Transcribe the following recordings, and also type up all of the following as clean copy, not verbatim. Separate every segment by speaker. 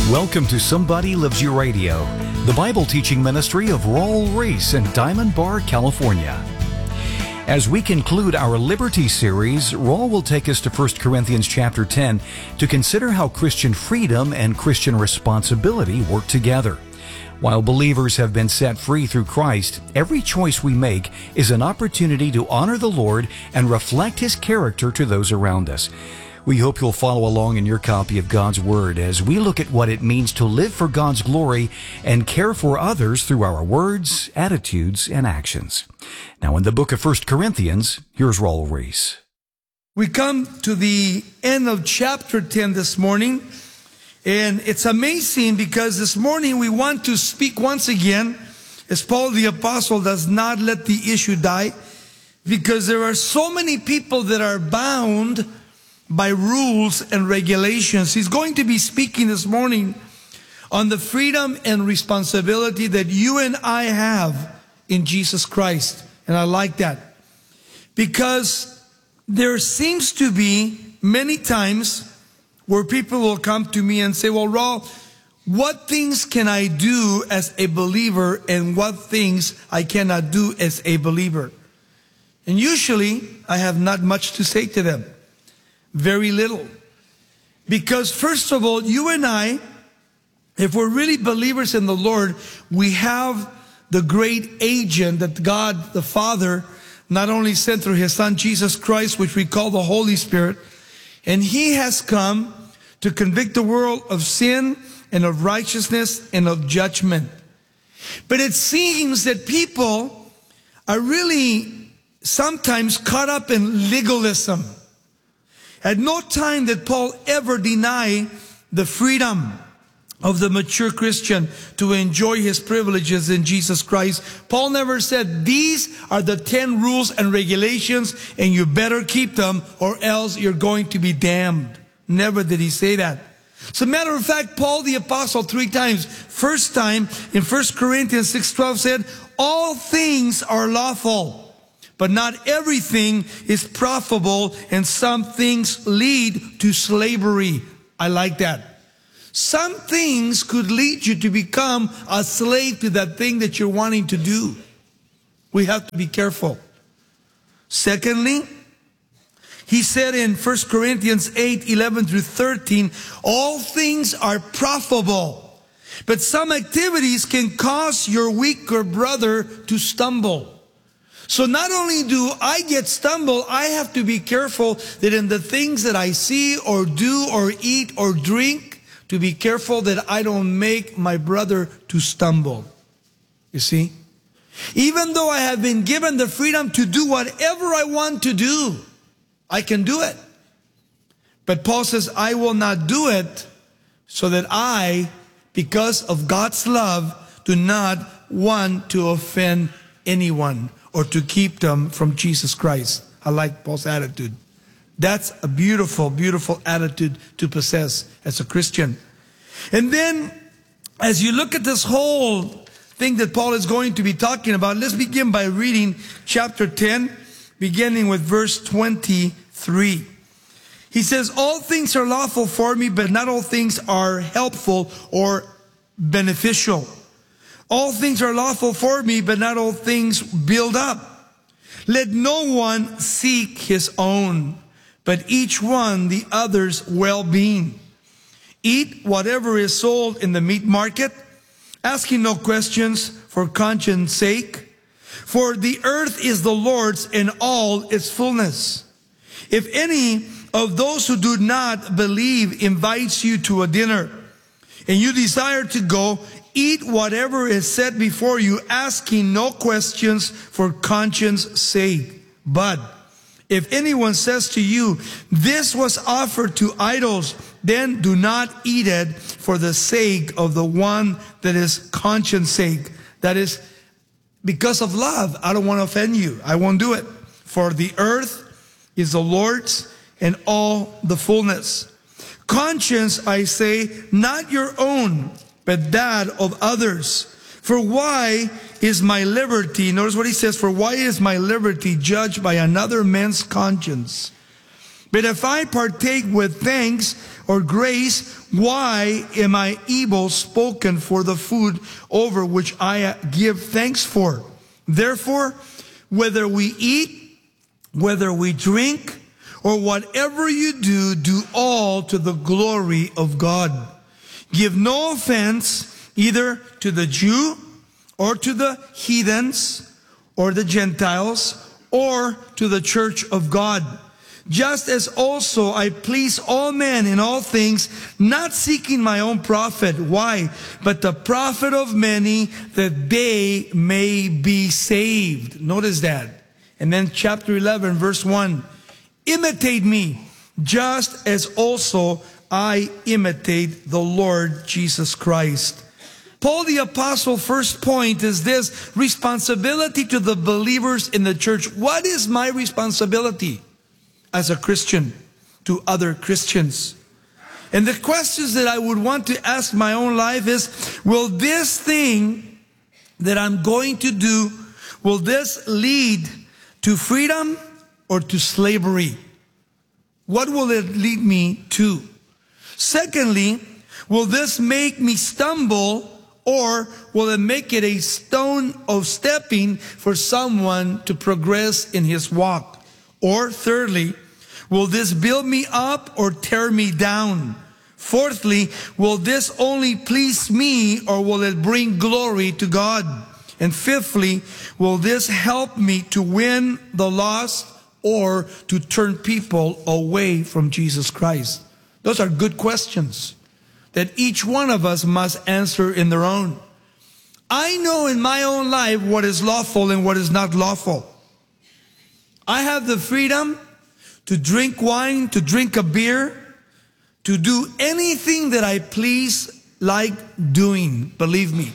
Speaker 1: Welcome to Somebody Loves You Radio, the Bible teaching ministry of Raul Reese in Diamond Bar, California. As we conclude our Liberty series, Raul will take us to 1 Corinthians chapter 10 to consider how Christian freedom and Christian responsibility work together. While believers have been set free through Christ, every choice we make is an opportunity to honor the Lord and reflect His character to those around us. We hope you'll follow along in your copy of God's Word as we look at what it means to live for God's glory and care for others through our words, attitudes, and actions. Now in the book of 1 Corinthians, here's Raul Reese.
Speaker 2: We come to the end of chapter 10 this morning, and it's amazing because this morning we want to speak once again, as Paul the Apostle does not let the issue die, because there are so many people that are bound by rules and regulations. He's going to be speaking this morning on the freedom and responsibility that you and I have in Jesus Christ. And I like that, because there seems to be many times where people will come to me and say, well, Raul, what things can I do as a believer and what things I cannot do as a believer? And usually I have not much to say to them. Very little. Because first of all, you and I, if we're really believers in the Lord, we have the great agent that God the Father not only sent through His Son Jesus Christ, which we call the Holy Spirit, and He has come to convict the world of sin and of righteousness and of judgment. But it seems that people are really sometimes caught up in legalism. At no time did Paul ever deny the freedom of the mature Christian to enjoy his privileges in Jesus Christ. Paul never said, these are the 10 rules and regulations and you better keep them or else you're going to be damned. Never did he say that. As a matter of fact, Paul the Apostle 3 times. First time in 1 Corinthians 6:12 said, all things are lawful, but not everything is profitable, and some things lead to slavery. I like that. Some things could lead you to become a slave to that thing that you're wanting to do. We have to be careful. Secondly, he said in 1 Corinthians 8:11-13, all things are profitable, but some activities can cause your weaker brother to stumble. So not only do I get stumbled, I have to be careful that in the things that I see or do or eat or drink, to be careful that I don't make my brother to stumble. You see? Even though I have been given the freedom to do whatever I want to do, I can do it. But Paul says, I will not do it so that I, because of God's love, do not want to offend anyone or to keep them from Jesus Christ. I like Paul's attitude. That's a beautiful, beautiful attitude to possess as a Christian. And then, as you look at this whole thing that Paul is going to be talking about, let's begin by reading chapter 10, beginning with verse 23. He says, all things are lawful for me, but not all things are helpful or beneficial. All things are lawful for me, but not all things build up. Let no one seek his own, but each one the other's well-being. Eat whatever is sold in the meat market, asking no questions for conscience sake. For the earth is the Lord's and all its fullness. If any of those who do not believe invites you to a dinner, and you desire to go, eat whatever is set before you, asking no questions for conscience sake. But if anyone says to you, this was offered to idols, then do not eat it for the sake of the one that is conscience sake. That is, because of love, I don't want to offend you. I won't do it. For the earth is the Lord's and all the fullness. Conscience, I say, not your own, but that of others. For why is my liberty, notice what he says, for why is my liberty judged by another man's conscience? But if I partake with thanks or grace, why am I evil spoken for the food over which I give thanks for? Therefore, whether we eat, whether we drink, or whatever you do, do all to the glory of God. Give no offense either to the Jew or to the heathens or the Gentiles or to the church of God. Just as also I please all men in all things, not seeking my own profit. Why? But the profit of many, that they may be saved. Notice that. And then chapter 11, verse 1. Imitate me, just as also I imitate the Lord Jesus Christ. Paul the Apostle, first point is this: responsibility to the believers in the church. What is my responsibility as a Christian to other Christians? And the questions that I would want to ask my own life is, will this thing that I'm going to do, will this lead to freedom or to slavery? What will it lead me to? Secondly, will this make me stumble, or will it make it a stone of stepping for someone to progress in his walk? Or thirdly, will this build me up or tear me down? Fourthly, will this only please me, or will it bring glory to God? And fifthly, will this help me to win the lost or to turn people away from Jesus Christ? Those are good questions that each one of us must answer in their own. I know in my own life what is lawful and what is not lawful. I have the freedom to drink wine, to drink a beer, to do anything that I please like doing. Believe me,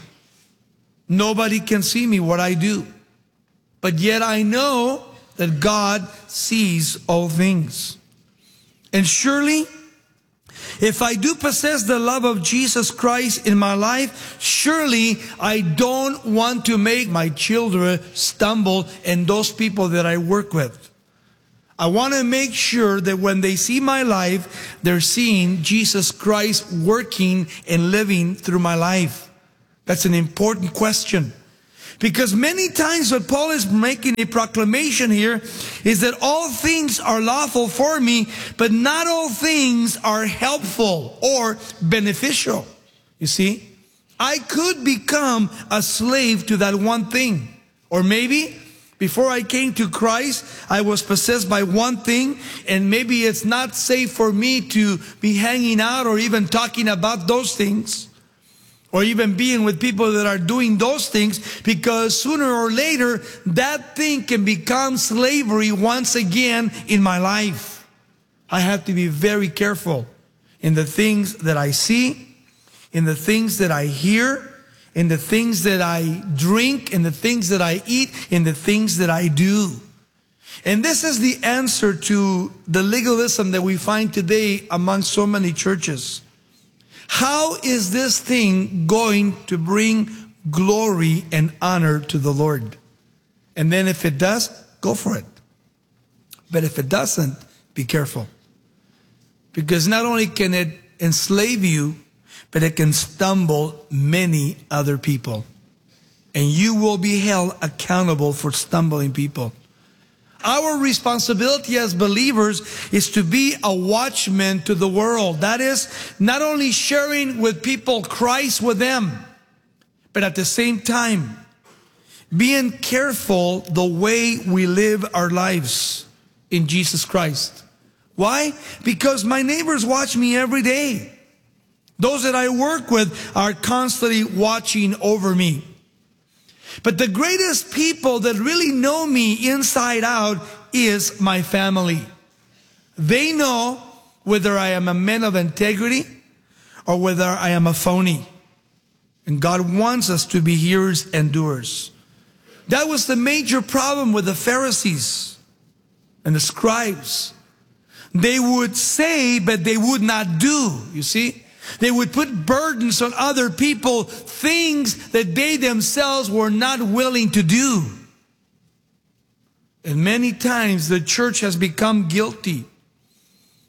Speaker 2: nobody can see me what I do. But yet I know that God sees all things. And surely, if I do possess the love of Jesus Christ in my life, surely I don't want to make my children stumble and those people that I work with. I want to make sure that when they see my life, they're seeing Jesus Christ working and living through my life. That's an important question. Because many times what Paul is making a proclamation here is that all things are lawful for me, but not all things are helpful or beneficial. You see, I could become a slave to that one thing. Or maybe before I came to Christ, I was possessed by one thing, and maybe it's not safe for me to be hanging out or even talking about those things, or even being with people that are doing those things, because sooner or later, that thing can become slavery once again in my life. I have to be very careful in the things that I see, in the things that I hear, in the things that I drink, in the things that I eat, in the things that I do. And this is the answer to the legalism that we find today among so many churches. How is this thing going to bring glory and honor to the Lord? And then if it does, go for it. But if it doesn't, be careful. Because not only can it enslave you, but it can stumble many other people. And you will be held accountable for stumbling people. Our responsibility as believers is to be a watchman to the world. That is, not only sharing with people Christ with them, but at the same time, being careful the way we live our lives in Jesus Christ. Why? Because my neighbors watch me every day. Those that I work with are constantly watching over me. But the greatest people that really know me inside out is my family. They know whether I am a man of integrity or whether I am a phony. And God wants us to be hearers and doers. That was the major problem with the Pharisees and the scribes. They would say, but they would not do, you see. They would put burdens on other people, things that they themselves were not willing to do. And many times the church has become guilty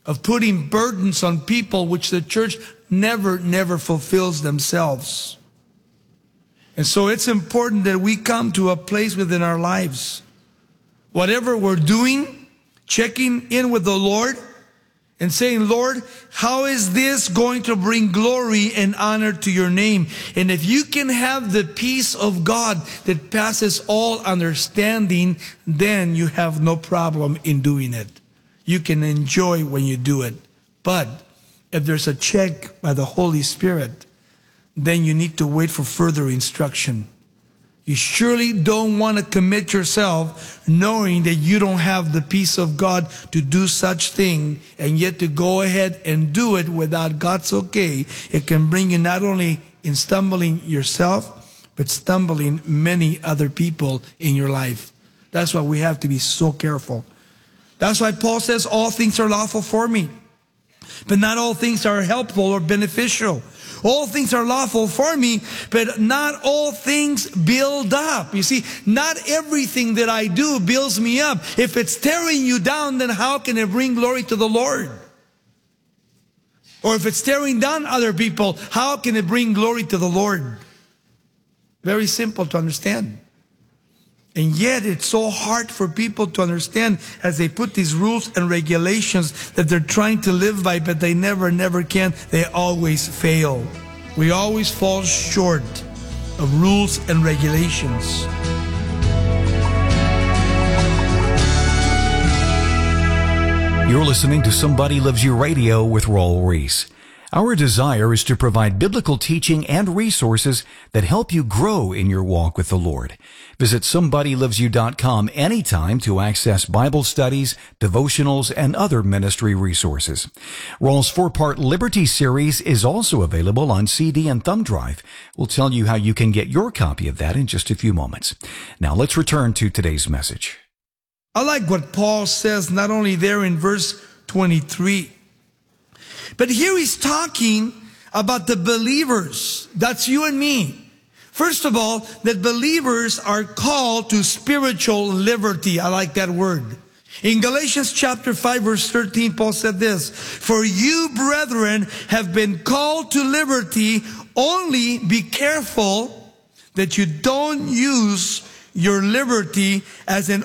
Speaker 2: of putting burdens on people which the church never fulfills themselves. And so it's important that we come to a place within our lives, whatever we're doing, checking in with the Lord and saying, Lord, how is this going to bring glory and honor to your name? And if you can have the peace of God that passes all understanding, then you have no problem in doing it. You can enjoy when you do it. But if there's a check by the Holy Spirit, then you need to wait for further instruction. You surely don't want to commit yourself knowing that you don't have the peace of God to do such thing, and yet to go ahead and do it without God's okay. It can bring you not only in stumbling yourself, but stumbling many other people in your life. That's why we have to be so careful. That's why Paul says, all things are lawful for me, but not all things are helpful or beneficial. All things are lawful for me, but not all things build up. You see, not everything that I do builds me up. If it's tearing you down, then how can it bring glory to the Lord? Or if it's tearing down other people, how can it bring glory to the Lord? Very simple to understand. And yet it's so hard for people to understand as they put these rules and regulations that they're trying to live by, but they never can. They always fail. We always fall short of rules and regulations.
Speaker 1: You're listening to Somebody Loves You Radio with Raul Ries. Our desire is to provide biblical teaching and resources that help you grow in your walk with the Lord. Visit SomebodyLovesYou.com anytime to access Bible studies, devotionals, and other ministry resources. Raul's 4-part Liberty series is also available on CD and thumb drive. We'll tell you how you can get your copy of that in just a few moments. Now let's return to today's message.
Speaker 2: I like what Paul says not only there in verse 23, but here he's talking about the believers. That's you and me. First of all, that believers are called to spiritual liberty. I like that word. In Galatians chapter 5 verse 13, Paul said this, "For you, brethren, have been called to liberty. Only be careful that you don't use your liberty as an